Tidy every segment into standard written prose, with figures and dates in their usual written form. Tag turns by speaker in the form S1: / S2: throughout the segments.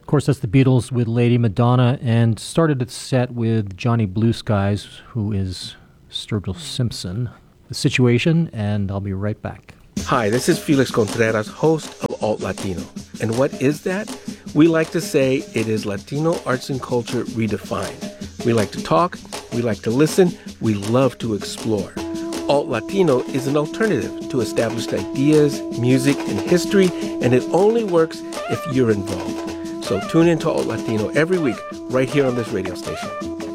S1: Of course, that's the Beatles with Lady Madonna, and started its set with Johnny Blue Skies, who is Sturgill Simpson. The Situation, and I'll be right back.
S2: Hi, this is Felix Contreras, host of Alt Latino. And what is that? We like to say it is Latino arts and culture redefined. We like to talk, we like to listen, we love to explore. Alt Latino is an alternative to established ideas, music, and history, and it only works if you're involved. So tune in to Alt Latino every week, right here on this radio station.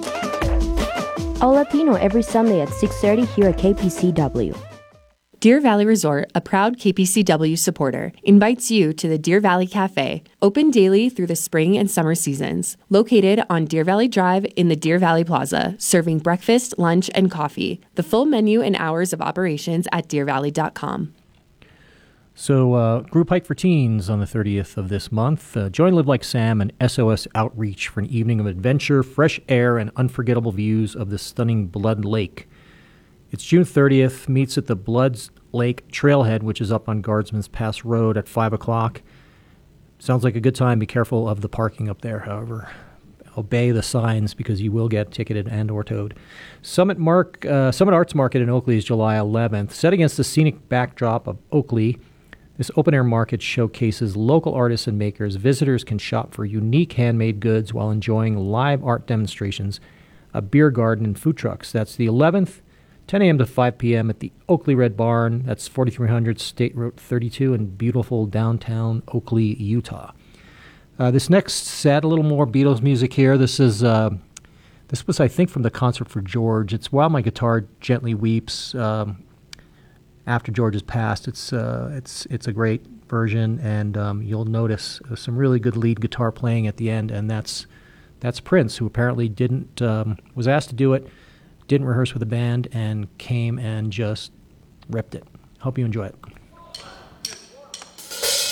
S3: Alt Latino every Sunday at 6:30 here at KPCW.
S4: Deer Valley Resort, a proud KPCW supporter, invites you to the Deer Valley Cafe, open daily through the spring and summer seasons. Located on Deer Valley Drive in the Deer Valley Plaza, serving breakfast, lunch, and coffee. The full menu and hours of operations at deervalley.com.
S1: So, group hike for teens on the 30th of this month. Join Live Like Sam and SOS Outreach for an evening of adventure, fresh air, and unforgettable views of the stunning Blood Lake. It's June 30th, meets at the Blood Lake Trailhead, which is up on Guardsman's Pass Road at 5 o'clock. Sounds like a good time. Be careful of the parking up there, however. Obey the signs because you will get ticketed and or towed. Summit Arts Market in Oakley is July 11th. Set against the scenic backdrop of Oakley, this open-air market showcases local artists and makers. Visitors can shop for unique handmade goods while enjoying live art demonstrations, a beer garden, and food trucks. That's the 11th, 10 a.m. to 5 p.m. at the Oakley Red Barn. That's 4300 State Road 32 in beautiful downtown Oakley, Utah. This next set, a little more Beatles music here. This was, I think, from the Concert for George. It's While My Guitar Gently Weeps. After George has passed, it's a great version, and you'll notice some really good lead guitar playing at the end, and that's Prince, who apparently was asked to do it, didn't rehearse with the band, and came and just ripped it. Hope you enjoy it.